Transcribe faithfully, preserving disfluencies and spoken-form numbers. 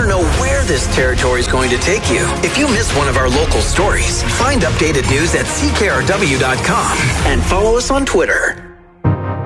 never know where this territory is going to take you. If you miss one of our local stories, find updated news at C K R W dot com and follow us on Twitter.